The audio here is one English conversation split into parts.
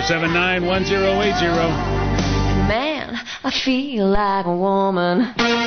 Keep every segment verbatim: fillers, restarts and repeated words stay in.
seven nine, one zero eight zero. Man, I feel like a woman.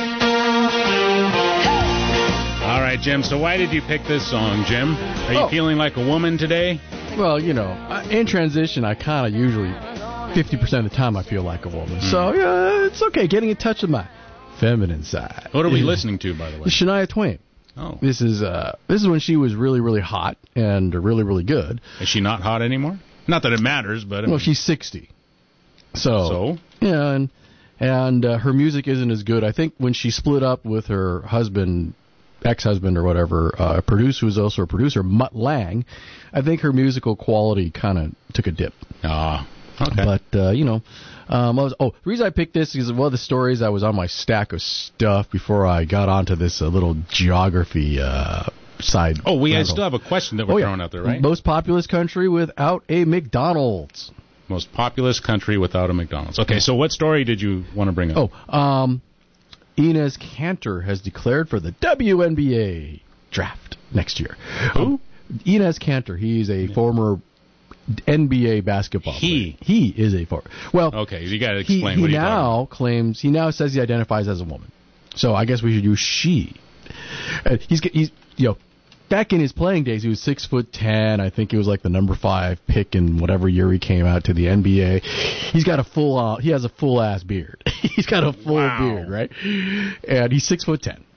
All right, Jim, so why did you pick this song, Jim? Are you Oh. feeling like a woman today? Well, you know, I- in transition, I kind of usually, fifty percent of the time, I feel like a woman. Mm. So, yeah, it's okay getting in touch with my feminine side. What are we Yeah. listening to, by the way? Shania Twain. Oh. This is uh, this is when she was really, really hot and really, really good. Is she not hot anymore? Not that it matters, but... I Well, mean, she's sixty. So, So? yeah, and, and uh, her music isn't as good. I think when she split up with her husband, ex-husband or whatever, uh, a producer who was also a producer, Mutt Lang, I think her musical quality kind of took a dip. Ah, okay. But, uh, you know, um, I was, oh, the reason I picked this is one of the stories that was on my stack of stuff before I got onto this uh, little geography uh, side. Oh, we rabbit still hole. have a question that we're Oh, yeah. throwing out there, right? Most populous country without a McDonald's. Most populous country without a McDonald's. Okay, so what story did you want to bring up? Oh, um, Enes Kanter has declared for the W N B A draft next year. Who? Enes Kanter. He's a former N B A basketball He. player. He is a former. Well, Okay, you got to he, explain he what you're talking now claims, he now says he identifies as a woman. So I guess we should use she. Uh, he's, he's, you know, back in his playing days, he was six foot ten. I think he was like the number five pick in whatever year he came out to the N B A. He's got a full, uh, he has a full ass beard. He's got a full Wow. beard, right? And he's six foot ten.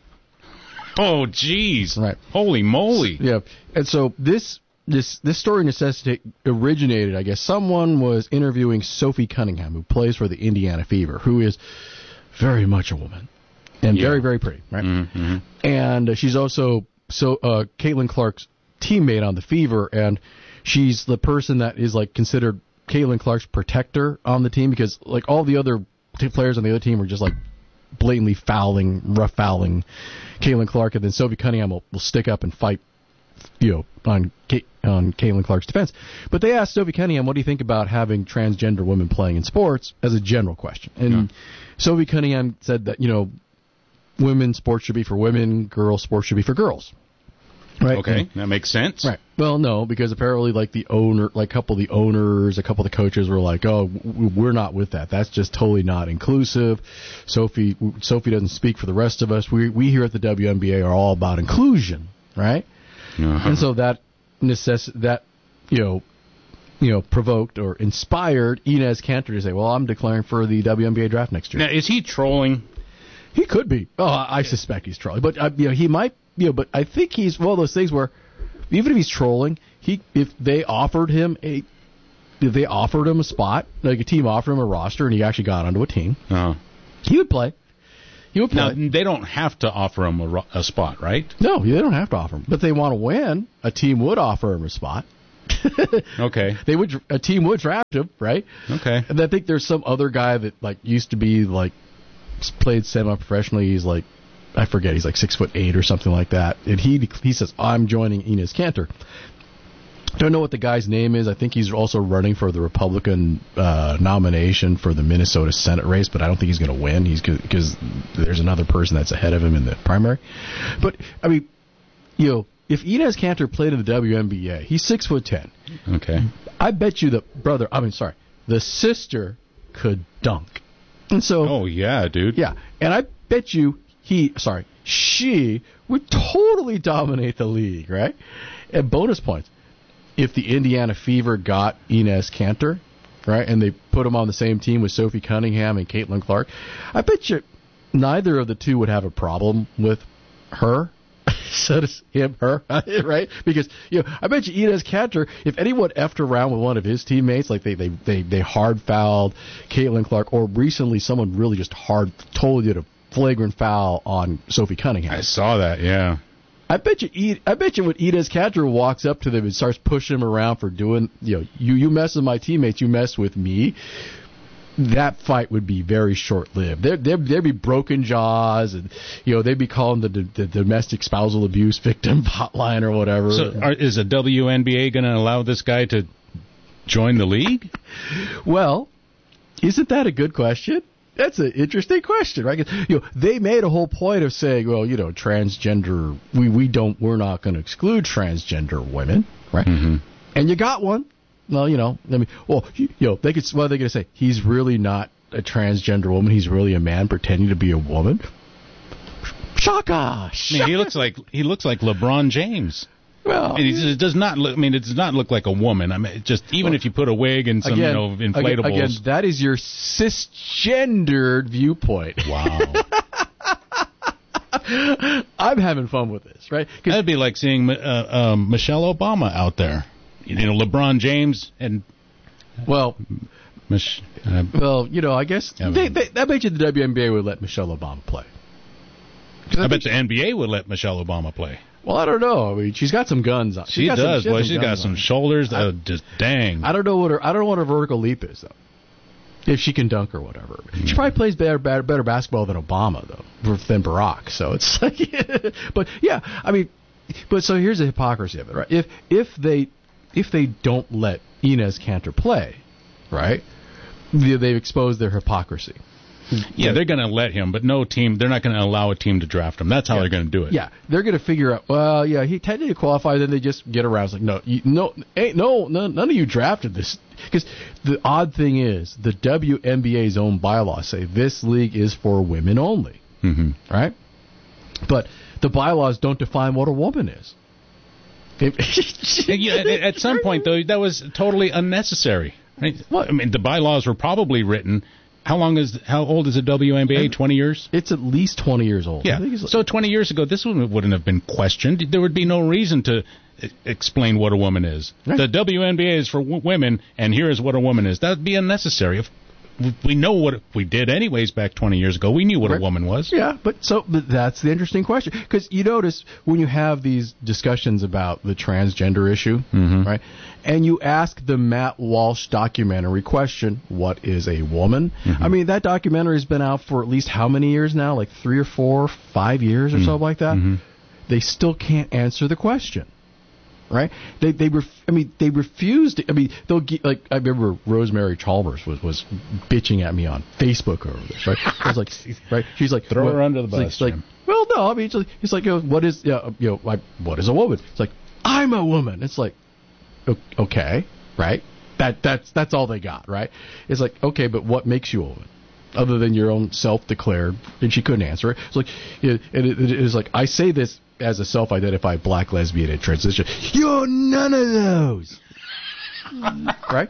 Oh, jeez. Right. Holy moly. Yeah, and so this this this story necessitate originated. I guess someone was interviewing Sophie Cunningham, who plays for the Indiana Fever, who is very much a woman and Yeah. very very pretty, right? Mm-hmm. And uh, she's also so uh, Caitlin Clark's teammate on the Fever, and she's the person that is like considered Caitlin Clark's protector on the team because like all the other t- players on the other team are just like blatantly fouling, rough fouling Caitlin Clark, and then Sophie Cunningham will, will stick up and fight, you know, on Ka- on Caitlin Clark's defense. But they asked Sophie Cunningham, "What do you think about having transgender women playing in sports?" as a general question, and Yeah. Sophie Cunningham said that you know, women's sports should be for women, girls' sports should be for girls. Right. Okay, that makes sense. Right. Well, no, because apparently, like the owner, like a couple of the owners, a couple of the coaches were like, "Oh, w- we're not with that. That's just totally not inclusive." Sophie, Sophie doesn't speak for the rest of us. We we here at the W N B A are all about inclusion, right? Uh-huh. And so that necess- that you know, you know, provoked or inspired Enes Kanter to say, "Well, I'm declaring for the W N B A draft next year." Now, is he trolling? He could be. Oh, I I suspect he's trolling, but uh, you know, he might. You know, but I think he's one of those things where, even if he's trolling, he if they offered him a, if they offered him a spot, like a team offered him a roster, and he actually got onto a team, Uh, he would play. He would now, play. they don't have to offer him a, ro- a spot, right? No, they don't have to offer him, but they want to win. A team would offer him a spot. Okay. They would. A team would draft him, right? Okay. And I think there's some other guy that like used to be like played semi-professionally. He's like. I forget, he's like six foot eight or something like that. And he he says, I'm joining Enes Kanter. Don't know what the guy's name is. I think he's also running for the Republican uh, nomination for the Minnesota Senate race, but I don't think he's going to win. He's because there's another person that's ahead of him in the primary. But, I mean, you know, if Enes Kanter played in the W N B A, he's six foot ten. Okay. I bet you the brother, I mean, sorry, the sister could dunk. And so, Oh, yeah, dude. yeah, and I bet you he, sorry, she would totally dominate the league, right? And bonus points. If the Indiana Fever got Enes Kanter, right, and they put him on the same team with Sophie Cunningham and Caitlin Clark, I bet you neither of the two would have a problem with her. So does him, her, right? Because, you know, I bet you Enes Kanter, if anyone effed around with one of his teammates, like they, they, they, they hard fouled Caitlin Clark, or recently someone really just hard totally did a flagrant foul on Sophie Cunningham. I saw that, yeah. I bet you, E- I bet you when Enes Kanter walks up to them and starts pushing him around for doing, you know, you, you mess with my teammates, you mess with me. That fight would be very short-lived. There, there, there'd be broken jaws, and you know they'd be calling the, the, the domestic spousal abuse victim hotline or whatever. So, are, is the W N B A going to allow this guy to join the league? Well, isn't that a good question? That's an interesting question, right? 'Cause, you know, they made a whole point of saying, well, you know, transgender, we, we don't, we're not going to exclude transgender women, right? Mm-hmm. And you got one. well, you know, I mean, well, you know, they could. What are they going to say? He's really not a transgender woman. He's really a man pretending to be a woman. Shaka! I mean, he looks like he looks like LeBron James. Well, I mean, it does not look. I mean, it does not look like a woman. I mean, it just even well, if you put a wig and some, again, you know, inflatables. Again, again, that is your cisgendered viewpoint. Wow. I'm having fun with this, right? That'd be like seeing uh, um, Michelle Obama out there. You know, LeBron James and well, Mich- uh, well, you know, I guess I mean, they, they, I bet you the W N B A would let Michelle Obama play. I, I bet the N B A would let Michelle Obama play. Well, I don't know. I mean, she's got some guns on. She got does, some, boy. She She's got some shoulders. That uh, just dang. I don't know what her. I don't know what her vertical leap is though. If she can dunk or whatever, mm. she probably plays better, better, better basketball than Obama though, than Barack. So it's like, but yeah, I mean, but so here's the hypocrisy of it, right? If if they if they don't let Inez Cantor play, right, they, they've exposed their hypocrisy. Yeah, they're going to let him, but no team. They're not going to allow a team to draft him. That's how yeah. they're going to do it. Yeah, they're going to figure out. Well, yeah, he technically qualified. Then they just get around. It's like, no, you, no, ain't, no, none, none of you drafted this. Because the odd thing is, the W N B A's own bylaws say this league is for women only, mm-hmm. right? But the bylaws don't define what a woman is. yeah, at some point, though, that was totally unnecessary. Right? What? I mean, the bylaws were probably written. How long is? How old is the W N B A? Twenty years. It's at least twenty years old. Yeah. Like, so twenty years ago, this wouldn't have been questioned. There would be no reason to explain what a woman is. Right. The W N B A is for w- women, and here is what a woman is. That would be unnecessary. If we know what we did anyways back twenty years ago. We knew what right. a woman was. Yeah, but so but that's the interesting question. Because you notice when you have these discussions about the transgender issue, mm-hmm. right, and you ask the Matt Walsh documentary question, what is a woman? Mm-hmm. I mean, that documentary has been out for at least how many years now? Like three or four, five years or mm-hmm. something like that? Mm-hmm. They still can't answer the question. Right? They they ref, I mean they refused. To, I mean they'll get, like I remember Rosemary Chalmers was, was bitching at me on Facebook over this. Right? I was like, right? She's like, throw what, her under the bus. Like, like, well, no. I mean, it's like, it's like you know, what is yeah, you know, like, what is a woman? It's like I'm a woman. It's like okay, right? That that's that's all they got, right? It's like okay, but what makes you a woman? Other than your own self-declared, and she couldn't answer it. It's like it, it, it is like I say this as a self-identified black lesbian in transition. You're none of those, right?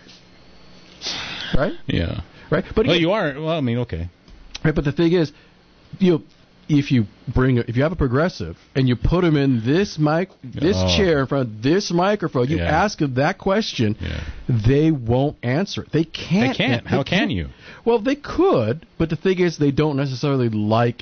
Right? Yeah. Right. But well, again, you are. Well, I mean, okay. Right. But the thing is, you know, if you bring, if you have a progressive and you put him in this mic, this oh. chair in front of this microphone, you yeah. ask them that question, yeah. they won't answer it. They can't. They can't. They How can't. can you? Well, they could, but the thing is, they don't necessarily like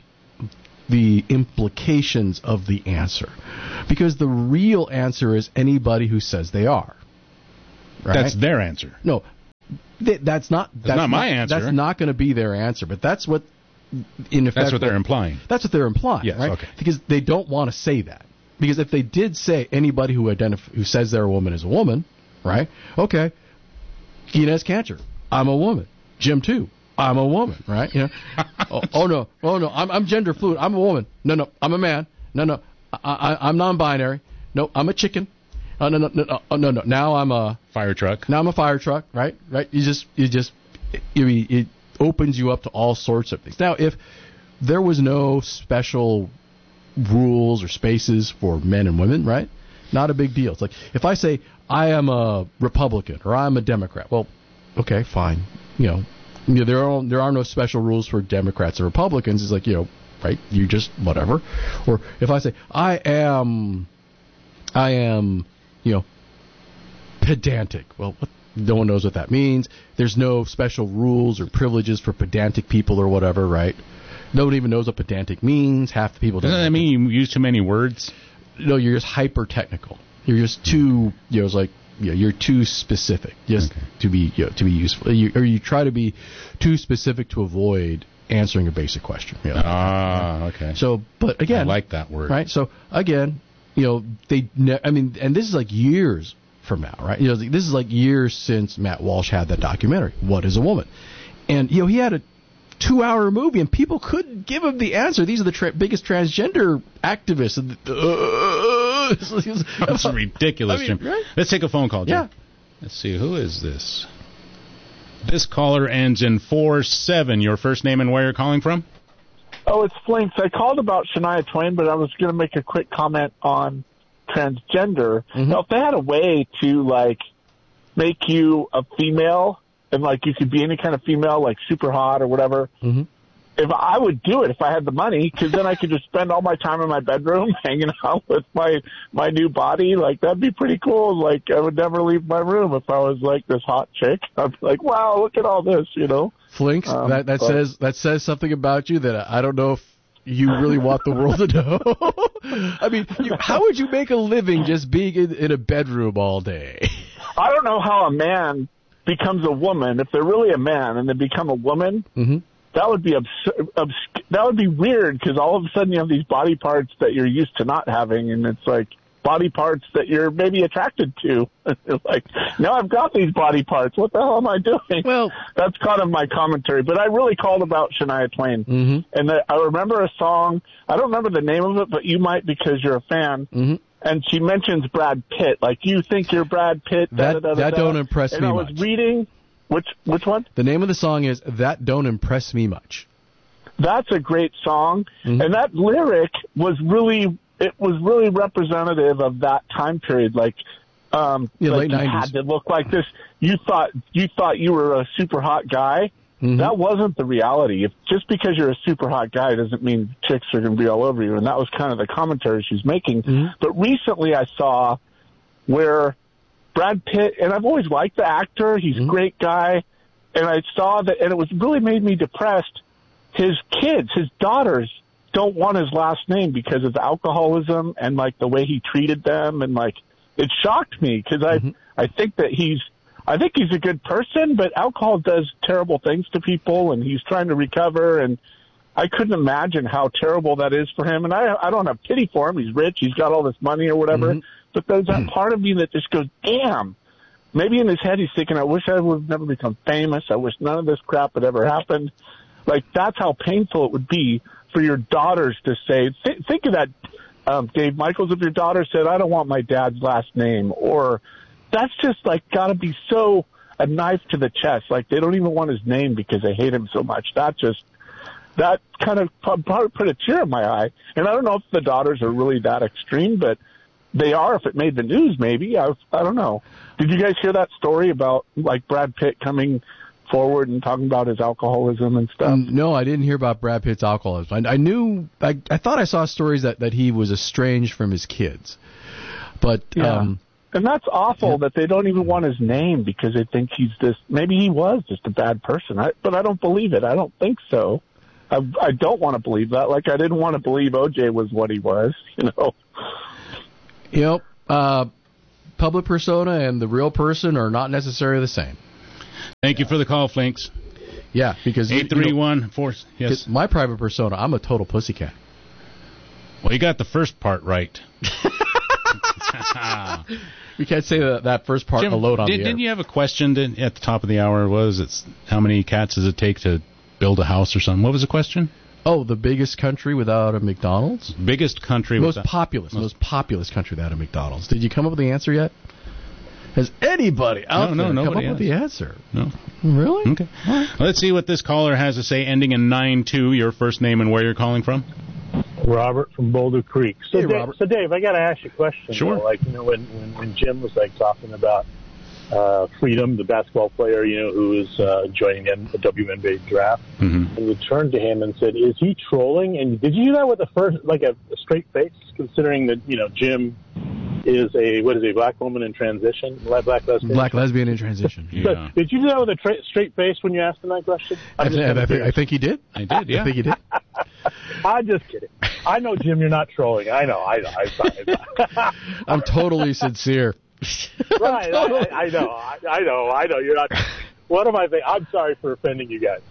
the implications of the answer, because the real answer is anybody who says they are. Right? That's their answer. No, th- that's not. That's, that's not my not, answer. That's not going to be their answer. But that's what, in effect, that's what they're implying. That's what they're implying. Yes, right? okay. Because they don't want to say that. Because if they did say anybody who identif- who says they're a woman is a woman, right? Okay, Inez Cantor, I'm a woman. Jim too. I'm a woman, right? You know. oh, oh no, oh no, I'm I'm gender fluid. I'm a woman. No, no, I'm a man. No, no, I, I, I'm non-binary. No, I'm a chicken. Uh, no, no, no, no, no, no. Now I'm a fire truck. Now I'm a fire truck, right? Right. You just, you just, it, it opens you up to all sorts of things. Now, if there was no special rules or spaces for men and women, right? Not a big deal. It's like if I say I am a Republican or I'm a Democrat. Well, okay, fine. You know. You know, there are there are no special rules for Democrats or Republicans. It's like, you know, right? You just whatever. Or if I say I am, I am, you know, pedantic. Well, what, no one knows what that means. There's no special rules or privileges for pedantic people or whatever, right? No one even knows what pedantic means. Half the people don't. Doesn't that mean you use too many words? No, you're just hyper technical. You're just too, you know, it's like. Yeah, you're too specific just okay. to be you know, to be useful. You, or you try to be too specific to avoid answering a basic question. You know? Ah, okay. So, but again, I like that word. Right. So again, you know, they. Ne- I mean, and this is like years from now, right? You know, this is like years since Matt Walsh had that documentary. What is a woman? And you know, he had a two-hour movie, and people couldn't give him the answer. These are the tra- biggest transgender activists. And, uh, That's ridiculous, I mean, Jim. Right? Let's take a phone call, Jim. Yeah. Let's see, who is this? This caller ends in four seven. Your first name and where you're calling from? Oh, it's Flinks. I called about Shania Twain, but I was going to make a quick comment on transgender. Mm-hmm. Now, if they had a way to, like, make you a female, and, like, you could be any kind of female, like super hot or whatever, mm-hmm. if I would do it if I had the money, because then I could just spend all my time in my bedroom hanging out with my my new body. Like, that'd be pretty cool. Like, I would never leave my room if I was, like, this hot chick. I'd be like, wow, look at all this, you know? Flinks, um, that, that, but, says, that says something about you that I don't know if you really want the world to know. I mean, you, how would you make a living just being in, in a bedroom all day? I don't know how a man becomes a woman. If they're really a man and they become a woman, mm-hmm. that would be absurd. Obs- that would be weird because all of a sudden you have these body parts that you're used to not having, and it's like body parts that you're maybe attracted to. Like, now I've got these body parts. What the hell am I doing? Well, that's kind of my commentary. But I really called about Shania Twain, mm-hmm. and the, I remember a song. I don't remember the name of it, but you might because you're a fan. Mm-hmm. And she mentions Brad Pitt. Like, you think you're Brad Pitt? That, da, da, da, that da. don't impress and me I was much. reading. Which which one? The name of the song is That Don't Impress Me Much. That's a great song, mm-hmm. and that lyric was really it was really representative of that time period. Like, um, yeah, like late you nineties. had to look like this. You thought you thought you were a super hot guy. Mm-hmm. That wasn't the reality. If just because you're a super hot guy doesn't mean chicks are going to be all over you. And that was kind of the commentary she's making. Mm-hmm. But recently, I saw where Brad Pitt, and I've always liked the actor. He's mm-hmm. a great guy. And I saw that, and it was really made me depressed. His kids, his daughters, don't want his last name because of alcoholism and, like, the way he treated them. And, like, it shocked me because I, mm-hmm. I think that he's, I think he's a good person, but alcohol does terrible things to people, and he's trying to recover. And I couldn't imagine how terrible that is for him. And I, I don't have pity for him. He's rich. He's got all this money or whatever. Mm-hmm. But there's that part of me that just goes, damn. Maybe in his head he's thinking, I wish I would have never become famous. I wish none of this crap had ever happened. Like, that's how painful it would be for your daughters to say, th- think of that, um, Dave Michaels, if your daughter said, I don't want my dad's last name. Or that's just, like, got to be so a knife to the chest. Like, they don't even want his name because they hate him so much. That just, that kind of probably put a tear in my eye. And I don't know if the daughters are really that extreme, but they are if it made the news, maybe. I, I don't know. Did you guys hear that story about, like, Brad Pitt coming forward and talking about his alcoholism and stuff? Um, no, I didn't hear about Brad Pitt's alcoholism. I, I knew, I, I thought I saw stories that, that he was estranged from his kids. But, yeah. um, and that's awful yeah. that they don't even want his name because they think he's this, maybe he was just a bad person. I, but I don't believe it. I don't think so. I, I don't want to believe that. Like, I didn't want to believe O J was what he was, you know. You know, uh, public persona and the real person are not necessarily the same. Thank you for the call, Flinks. Yeah, because eight three one four yes. My private persona, I'm a total pussycat. Well, you got the first part right. We can't say that, that first part Jim, alone on did, the air. Didn't you have a question did, at the top of the hour? Was it's how many cats does it take to build a house or something? What was the question? Oh, the biggest country without a McDonald's? Biggest country most without... populous, most, most populous country without a McDonald's. Did you come up with the answer yet? Has anybody out no, there no, come up has. with the answer? No. Really? Okay. Right. Well, let's see what this caller has to say, ending in nine two, your first name and where you're calling from. Robert from Boulder Creek. So, hey, Dave, Robert. so Dave, I got to ask you a question. Sure. Though. Like, you know, when, when, when Jim was, like, talking about uh, Freedom, the basketball player, you know, who is uh, joining the W N B A draft, mm-hmm. and you turned to him and said, is he trolling? And did you do that with a first, like, a, a straight face, considering that, you know, Jim is a, what is he, black woman in transition? Black lesbian? Black lesbian in transition. Yeah. So, did you do that with a tra- straight face when you asked him that question? I, th- I, th- I think he did. I did, yeah. I think he did. I'm just kidding. I know, Jim, you're not trolling. I know. I know. I'm sorry. I'm totally sincere. Right. Totally. I, I know. I, I know. I know. You're not. What am I saying? I'm sorry for offending you guys.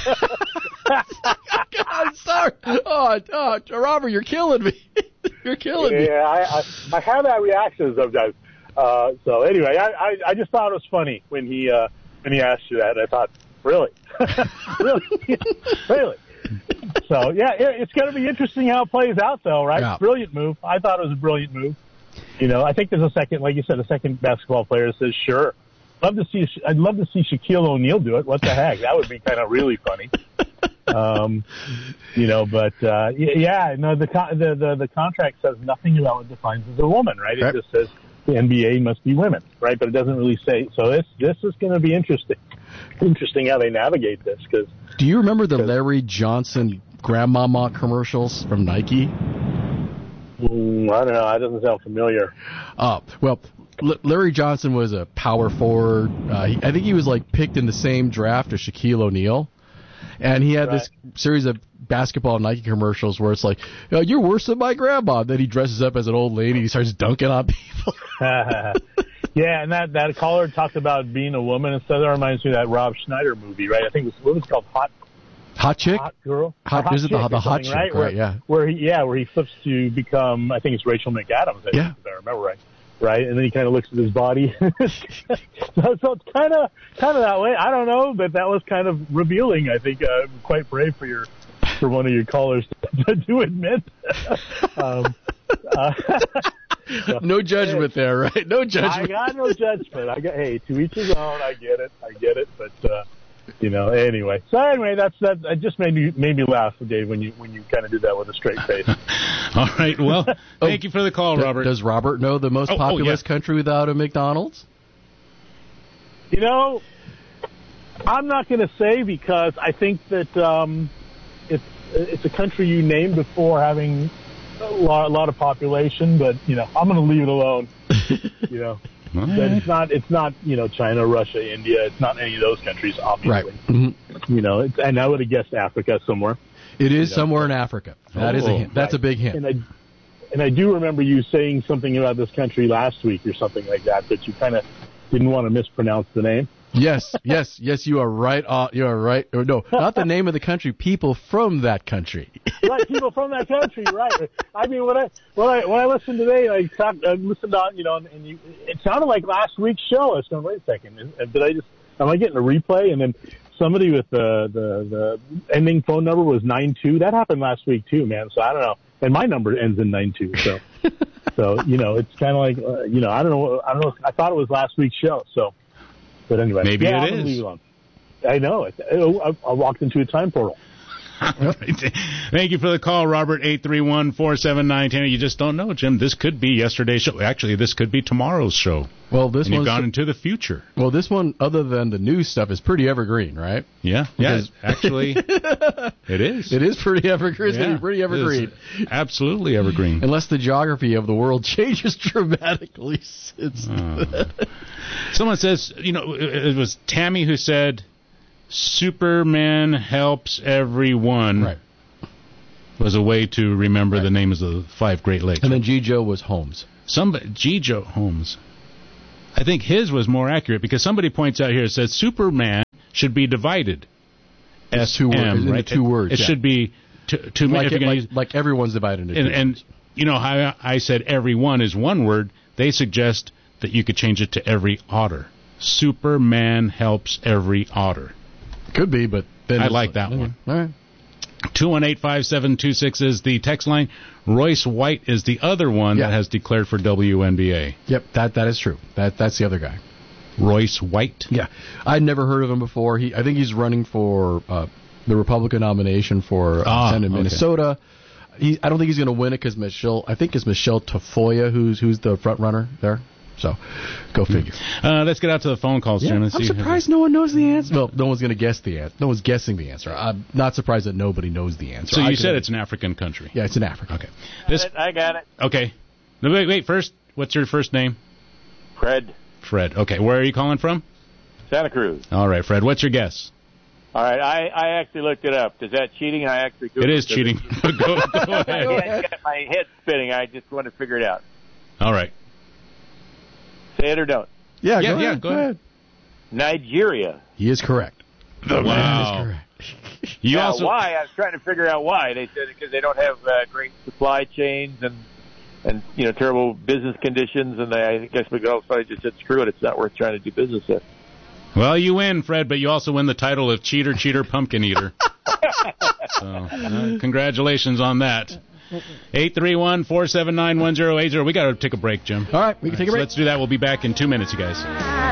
I'm sorry. Oh, oh, Robert, you're killing me. You're killing yeah, me. Yeah, I, I, I have that reaction sometimes. Uh, so anyway, I, I, I just thought it was funny when he uh, when he asked you that. I thought, really, really, really. So yeah, it, it's going to be interesting how it plays out, though, right? Yeah. Brilliant move. I thought it was a brilliant move. You know, I think there's a second, like you said, a second basketball player that says, sure, love to see. I'd love to see Shaquille O'Neal do it. What the heck? That would be kind of really funny. Um, you know, but uh, yeah, no, the, the the the contract says nothing about what defines as a woman, right? It right. just says the N B A must be women, right? But it doesn't really say. So this this is going to be interesting. Interesting how they navigate this. Because do you remember the Larry Johnson Grandmama commercials from Nike? Mm, I don't know. That doesn't sound familiar. Uh, well, L- Larry Johnson was a power forward. Uh, he, I think he was like picked in the same draft as Shaquille O'Neal. And he had Right. this series of basketball Nike commercials where it's like, oh, you're worse than my grandma. Then he dresses up as an old lady. He starts dunking on people. Yeah, and that, that caller talked about being a woman and stuff. That reminds me of that Rob Schneider movie, right? I think it was, what was it called? Hot Hot chick? Hot Girl? Hot, Hot is it the, Chick the or hot something, chick? right? Right, Where, yeah. Where he, yeah, where he flips to become, I think it's Rachel McAdams, I Yeah. think, if I remember right. Right, and then he kind of looks at his body. so, so it's kind of kind of that way. I don't know, but that was kind of revealing. I think uh, quite brave for your for one of your callers to, to admit. um, uh, so, No judgment hey, there, right? No I judgment. got no judgment. I got hey, to each his own. I get it. I get it. But uh, you know, anyway. So anyway, that's that. It just made me made me laugh, Dave, when you when you kind of did that with a straight face. All right. Well, thank you for the call, Robert. Does Robert know the most Oh, oh, populous yeah. country without a McDonald's? You know, I'm not going to say because I think that um, it's it's a country you named before having a lot, a lot of population, but you know, I'm going to leave it alone. You know, All but right. it's not it's not you know China, Russia, India. It's not any of those countries, obviously. Right. hmm You know, it's, and I would have guessed Africa somewhere. It is Yeah. somewhere in Africa. That is a Oh, hint. That's right. a big hint. And I and I do remember you saying something about this country last week or something like that, but you kind of didn't want to mispronounce the name. Yes, yes, yes. You are right. Uh, you are right. Or no, not the name of the country. People from that country. Right, people from that country, right? I mean, when I when I when I listened today, I talked, I listened on, you know, and you, it sounded like last week's show. I was going, wait a second, is- did I just am I getting a replay? And then somebody with the the the ending phone number was nine two. That happened last week too, man. So I don't know. And my number ends in nine two. So so you know, it's kind of like uh, you know, I don't know, I don't know. I thought it was last week's show. So, but anyway, Maybe yeah, it I'm gonna is. leave it alone. I know. It, I, I walked into a time portal. Thank you for the call, Robert. eight three one, four seven nine, one zero. You just don't know, Jim. This could be yesterday's show. Actually, this could be tomorrow's show. Well, this And you've one's gone into the future. well, this one, other than the news stuff, is pretty evergreen, right? Yeah, yeah. Because- Actually, it is. It is pretty evergreen. It's Yeah, gonna be pretty it is evergreen, absolutely evergreen. unless the geography of the world changes dramatically. Since Uh, someone says, you know, it it was Tammy who said, Superman helps everyone. right, Was a way to remember the names of the five Great Lakes. and then G. Joe was Holmes. Somebody, G. Joe Holmes. I think his was more accurate because somebody points out here, it says Superman should be divided. It's S two words- M, into right? two it, words, It yeah. should be two, two Like, if you're it, gonna like, use, like everyone's divided into and, two and words. you know how I said every one is one word. They suggest that you could change it to every otter. Superman helps every otter. Could be, but then I it's like that okay. one. All right. two one eight, five seven two six is the text line. Royce White is the other one Yeah. that has declared for W N B A. Yep, that that is true. That that's the other guy. Royce White. Yeah, I'd never heard of him before. He, I think he's running for uh, the Republican nomination for uh, Ah, Senate in okay. Minnesota. He, I don't think he's going to win it because Michelle. I think it's Michelle Tafoya who's who's the front runner there. So, go figure. Uh, let's get out to the phone calls, Yeah, Jim. I'm Let's see. surprised no one knows the answer. Well, no one's going to guess the answer. No one's guessing the answer. I'm not surprised that nobody knows the answer. So I you could- said it's an African country. yeah, it's in Africa. Okay. This. I got it. Okay. No, wait, wait. First, what's your first name? Fred, Fred. Okay. Where are you calling from? Santa Cruz. All right, Fred. What's your guess? All right, I, I actually looked it up. Is that cheating? I actually Googled It is it. cheating. go, go I ahead. got my head spinning. I just want to figure it out. All right. Say it or don't. Yeah, Yeah, go yeah, ahead. go ahead. Nigeria. He is correct. Wow. That is correct. You now, also. why? I was trying to figure out why. They said because they don't have uh, great supply chains and and you know terrible business conditions, and they, I guess McDonald's just said screw it. It's not worth trying to do business with. Well, you win, Fred, but you also win the title of Cheater, Cheater, Pumpkin Eater. so, uh, congratulations on that. eight three one, four seven nine, one zero eight zero. We got to take a break, Jim. All right, we can take a So break. let's do that. We'll be back in two minutes, you guys.